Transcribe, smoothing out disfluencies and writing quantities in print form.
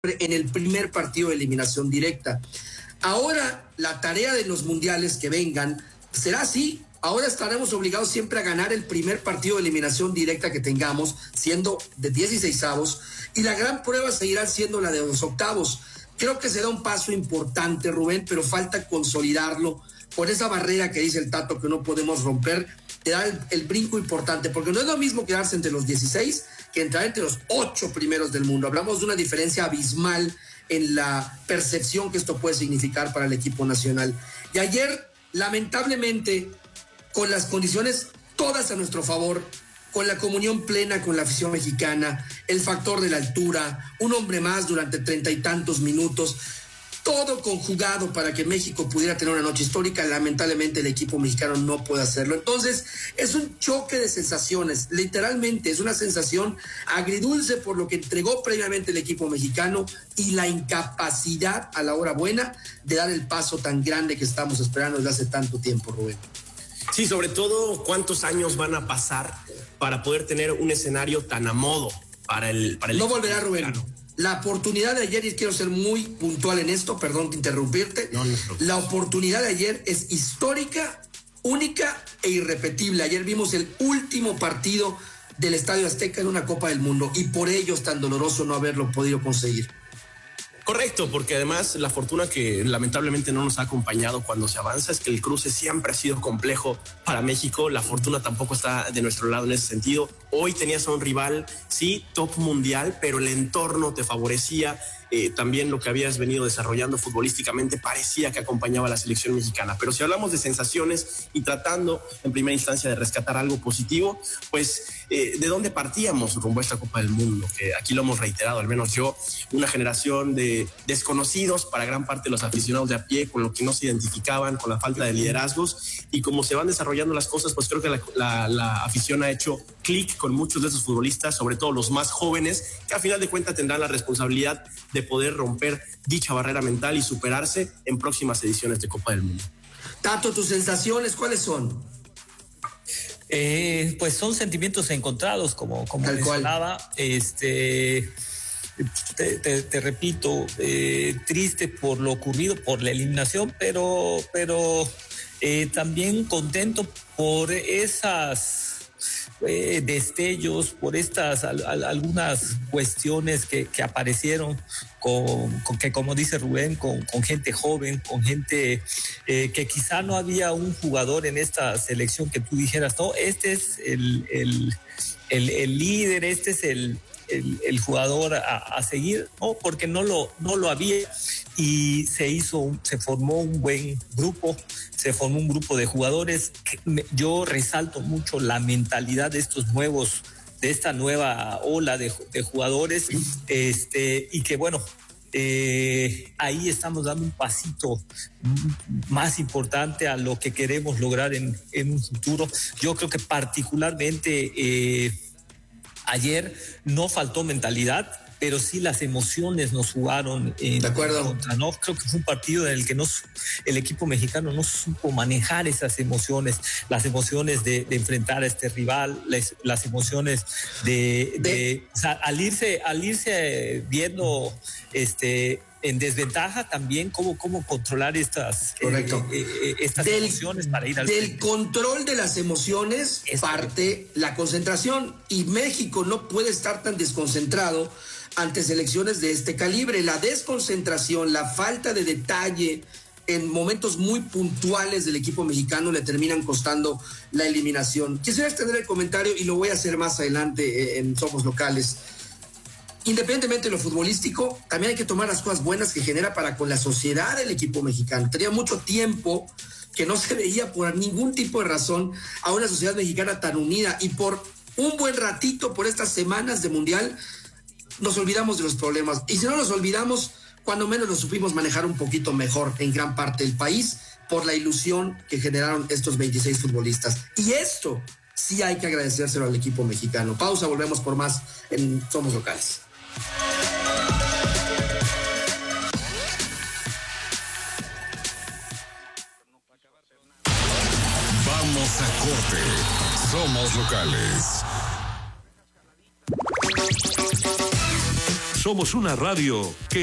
en el primer partido de eliminación directa. Ahora la tarea de los mundiales que vengan será así. Ahora estaremos obligados siempre a ganar el primer partido de eliminación directa que tengamos, siendo de 16avos, y la gran prueba seguirá siendo la de los octavos. Creo que será un paso importante, Rubén, pero falta consolidarlo por esa barrera que dice el Tato que no podemos romper, te da el brinco importante, porque no es lo mismo quedarse entre los 16 que entrar entre los 8 primeros del mundo. Hablamos de una diferencia abismal en la percepción que esto puede significar para el equipo nacional. Y ayer, lamentablemente, con las condiciones todas a nuestro favor, con la comunión plena con la afición mexicana, el factor de la altura, un hombre más durante 30 y tantos minutos, todo conjugado para que México pudiera tener una noche histórica. Lamentablemente el equipo mexicano no puede hacerlo. Entonces es un choque de sensaciones, literalmente es una sensación agridulce por lo que entregó previamente el equipo mexicano y la incapacidad a la hora buena de dar el paso tan grande que estamos esperando desde hace tanto tiempo, Rubén. Sí, sobre todo cuántos años van a pasar para poder tener un escenario tan a modo para el no volverá, Rubén. La oportunidad de ayer, y quiero ser muy puntual en esto, perdón de interrumpirte, la oportunidad de ayer es histórica, única e irrepetible. Ayer vimos el último partido del Estadio Azteca en una Copa del Mundo y por ello es tan doloroso no haberlo podido conseguir. Correcto, porque además la fortuna que lamentablemente no nos ha acompañado cuando se avanza es que el cruce siempre ha sido complejo para México. La fortuna tampoco está de nuestro lado en ese sentido. Hoy tenías a un rival, sí, top mundial, pero el entorno te favorecía. También lo que habías venido desarrollando futbolísticamente parecía que acompañaba a la selección mexicana. Pero si hablamos de sensaciones y tratando en primera instancia de rescatar algo positivo, pues ¿de dónde partíamos rumbo a esta Copa del Mundo? Que aquí lo hemos reiterado, al menos yo, una generación de desconocidos para gran parte de los aficionados de a pie, con lo que no se identificaban, con la falta de liderazgos, y como se van desarrollando las cosas, pues creo que la afición ha hecho clic con muchos de esos futbolistas, sobre todo los más jóvenes, que a final de cuentas tendrán la responsabilidad de poder romper dicha barrera mental y superarse en próximas ediciones de Copa del Mundo. Tato, ¿tus sensaciones cuáles son? Pues son sentimientos encontrados, como mencionaba. Te repito, triste por lo ocurrido, por la eliminación, pero también contento por esas destellos, por estas algunas cuestiones que aparecieron con que, como dice Rubén, con gente joven, con gente que quizá no había un jugador en esta selección que tú dijeras, no, este es el líder, este es el jugador a seguir, no, porque no lo había, y se formó un buen grupo, se formó un grupo de jugadores. Yo resalto mucho la mentalidad de estos nuevos, de esta nueva ola de jugadores, y que bueno, ahí estamos dando un pasito más importante a lo que queremos lograr en un futuro. Yo creo que particularmente ayer no faltó mentalidad, pero sí las emociones nos jugaron de acuerdo. Contra, ¿no? Creo que fue un partido en el que el equipo mexicano no supo manejar esas emociones, las emociones de enfrentar a este rival, las emociones de o sea, al irse viendo en desventaja también cómo controlar estas emociones para ir al del frente. Control de las emociones parte la concentración, y México no puede estar tan desconcentrado ante selecciones de este calibre. La desconcentración, la falta de detalle en momentos muy puntuales del equipo mexicano le terminan costando la eliminación. Quisiera extender el comentario y lo voy a hacer más adelante en Somos Locales. Independientemente de lo futbolístico, también hay que tomar las cosas buenas que genera para con la sociedad del equipo mexicano. Tenía mucho tiempo que no se veía por ningún tipo de razón a una sociedad mexicana tan unida, y por un buen ratito, por estas semanas de mundial, nos olvidamos de los problemas. Y si no nos olvidamos, cuando menos lo supimos manejar un poquito mejor en gran parte del país por la ilusión que generaron estos 26 futbolistas. Y esto sí hay que agradecérselo al equipo mexicano. Pausa, volvemos por más en Somos Locales. Vamos a corte. Somos Locales. Somos una radio que